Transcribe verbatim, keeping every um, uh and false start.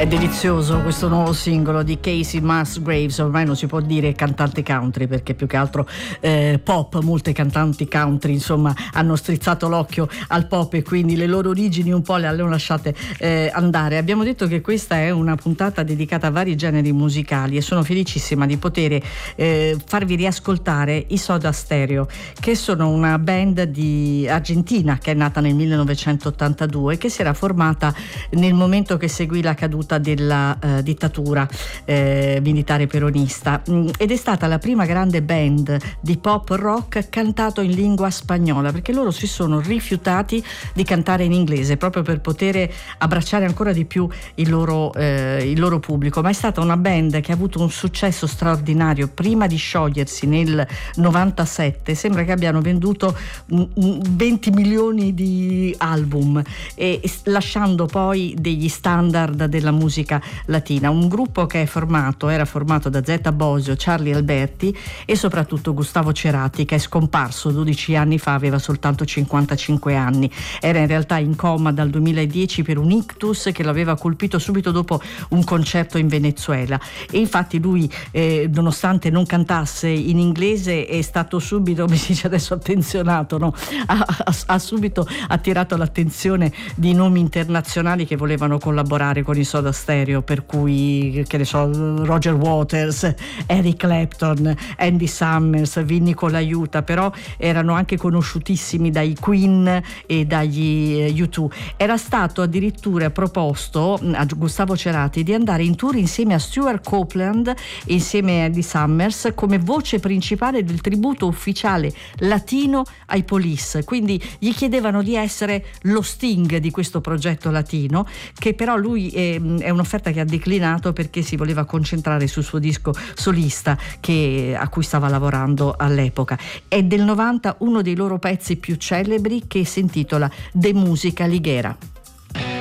È delizioso questo nuovo singolo di Kacey Musgraves, ormai non si può dire cantante country perché più che altro eh, pop, molte cantanti country insomma hanno strizzato l'occhio al pop e quindi le loro origini un po' le hanno lasciate eh, andare. Abbiamo detto che questa è una puntata dedicata a vari generi musicali e sono felicissima di poter eh, farvi riascoltare i Soda Stereo, che sono una band di Argentina che è nata nel millenovecentottantadue, che si era formata nel momento che seguì la caduta della eh, dittatura eh, militare peronista, mm, ed è stata la prima grande band di pop rock cantato in lingua spagnola, perché loro si sono rifiutati di cantare in inglese proprio per poter abbracciare ancora di più il loro, eh, il loro pubblico. Ma è stata una band che ha avuto un successo straordinario. Prima di sciogliersi nel novantasette sembra che abbiano venduto venti milioni di album, e lasciando poi degli standard della musica latina. Un gruppo che è formato, era formato da Zeta Bosio, Charlie Alberti e soprattutto Gustavo Cerati, che è scomparso dodici anni fa, aveva soltanto cinquantacinque anni. Era in realtà in coma dal duemiladieci per un ictus che l'aveva colpito subito dopo un concerto in Venezuela, e infatti lui eh, nonostante non cantasse in inglese è stato subito, mi si dice adesso, attenzionato, no? ha, ha, ha subito attirato l'attenzione di nomi internazionali che volevano collaborare con i Soda Stereo, per cui che ne so, Roger Waters, Eric Clapton, Andy Summers, Vinny Colaiuta, però erano anche conosciutissimi dai Queen e dagli U due. Era stato addirittura proposto a Gustavo Cerati di andare in tour insieme a Stuart Copeland e insieme a Andy Summers come voce principale del tributo ufficiale latino ai Police, quindi gli chiedevano di essere lo Sting di questo progetto latino, che però lui è, è un'offerta che ha declinato perché si voleva concentrare sul suo disco solista che, a cui stava lavorando all'epoca. È del novanta uno dei loro pezzi più celebri, che si intitola De Musica Liguera.